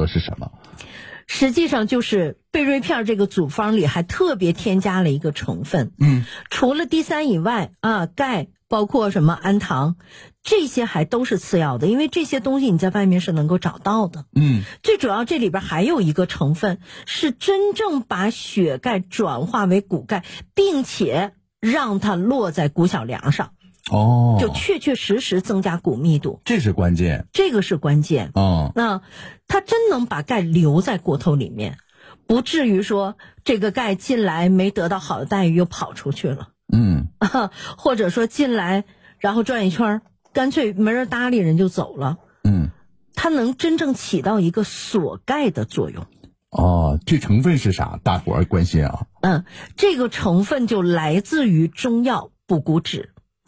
说是什么？ 实际上就是贝瑞片这个组方里还特别添加了一个成分，除了D3以外啊，钙包括什么氨糖，这些还都是次要的，因为这些东西你在外面是能够找到的。最主要这里边还有一个成分是真正把血钙转化为骨钙，并且让它落在骨小梁上。就确确实实增加骨密度， 这是关键， 这个是关键。那它真能把钙留在骨头里面，不至于说这个钙进来没得到好的待遇又跑出去了。或者说进来然后转一圈干脆没人搭理人就走了。它能真正起到一个锁钙的作用。 这成分是啥？大伙儿关心啊。 这个成分就来自于中药补骨脂。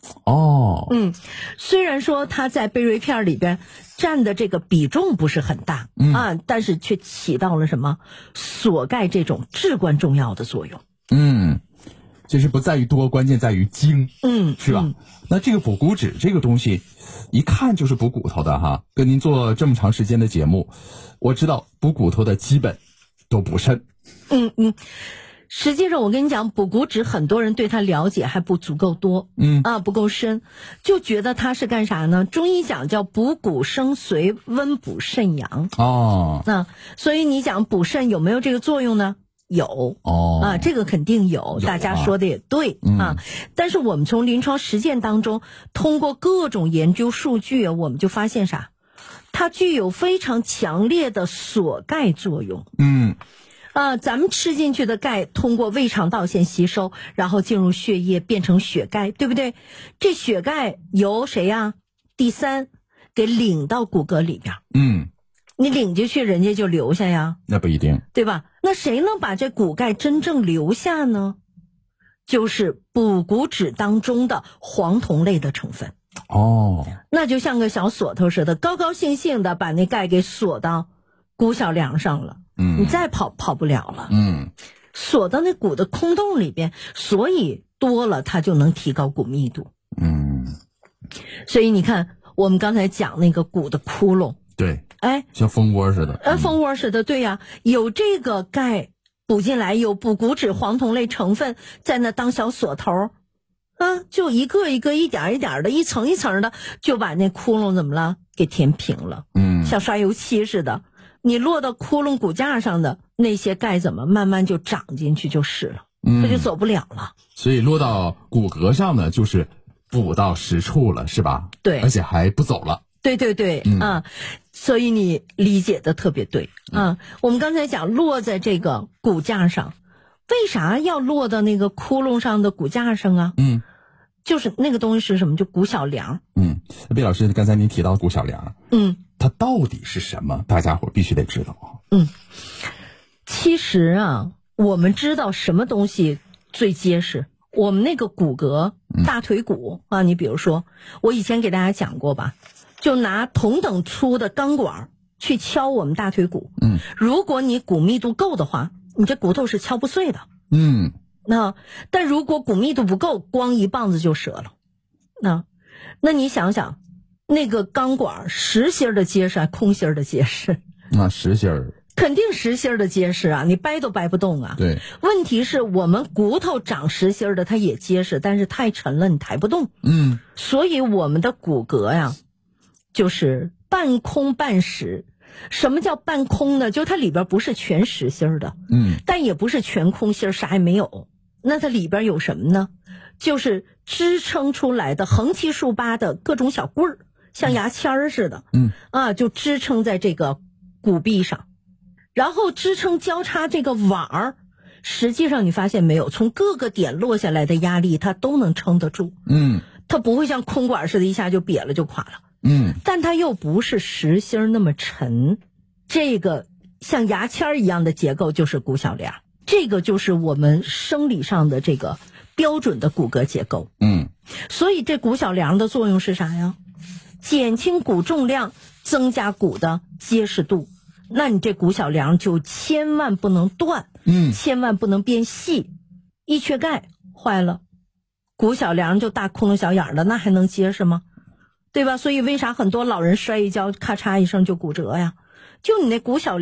虽然说它在贝瑞片里边占的这个比重不是很大，但是却起到了什么锁钙这种至关重要的作用。 其实不在于多，关键在于精，是吧？那这个补骨脂这个东西，一看就是补骨头的哈。跟您做这么长时间的节目，我知道补骨头的基本都不甚。 实际上我跟你讲，补骨脂很多人对它了解还不足够多，不够深，就觉得它是干啥呢？中医讲叫补骨生髓，温补肾阳。所以你讲补肾有没有这个作用呢？有。这个肯定有，大家说的也对啊。但是我们从临床实践当中，通过各种研究数据，我们就发现啥？它具有非常强烈的锁钙作用。咱们吃进去的钙通过胃肠道线吸收，然后进入血液变成血钙，对不对？这血钙由谁呀？D3给领到骨骼里边。你领进去人家就留下呀？ 那不一定， 对吧？那谁能把这骨钙真正留下呢？就是补骨脂当中的黄酮类的成分。那就像个小锁头似的，高高兴兴的把那钙给锁到骨小梁上了。你再跑不了了。锁到那骨的空洞里边，所以多了它就能提高骨密度。所以你看我们刚才讲那个骨的窟窿， 对，像蜂窝似的。 蜂窝似的，对呀，有这个钙补进来，有补骨脂黄酮类成分在那当小锁头，就一个一个一点一点的一层一层的就把那窟窿怎么了给填平了。像刷油漆似的，你落到窟窿骨架上的那些钙怎么慢慢就长进去就是了，它就走不了了。 所以落到骨骼上呢，就是补到实处了，是吧？ 对， 而且还不走了。 对，所以你理解的特别对。我们刚才讲落在这个骨架上，为啥要落到那个窟窿上的骨架上啊？就是那个东西是什么？就骨小梁。 毕老师，刚才您提到骨小梁，它到底是什么？大家伙必须得知道。 其实啊，我们知道什么东西最结实？我们那个骨骼，大腿骨你比如说，我以前给大家讲过吧，就拿同等粗的钢管去敲我们大腿骨。如果你骨密度够的话，你这骨头是敲不碎的。但如果骨密度不够，光一棒子就折了。那你想想，那个钢管实心的结实还空心的结实？ 实心儿。 肯定实心的结实啊，你掰都掰不动啊。 对。 问题是我们骨头长实心的，它也结实，但是太沉了，你抬不动。所以我们的骨骼呀，就是半空半实。什么叫半空呢？就它里边不是全实心的，但也不是全空心，啥也没有。那它里边有什么呢？就是支撑出来的横七竖八的各种小棍儿，像牙签似的。就支撑在这个骨壁上。然后支撑交叉这个网儿，实际上你发现没有，从各个点落下来的压力它都能撑得住。它不会像空管似的一下就瘪了就垮了。但它又不是实心那么沉，这个像牙签一样的结构就是骨小梁，这个就是我们生理上的这个标准的骨骼结构。所以这骨小梁的作用是啥呀？减轻骨重量，增加骨的结实度。那你这骨小梁就千万不能断，千万不能变细，一缺钙坏了，骨小梁就大窟窿小眼了，那还能结实吗？对吧？所以为啥很多老人摔一跤咔嚓一声就骨折呀？就你那骨小梁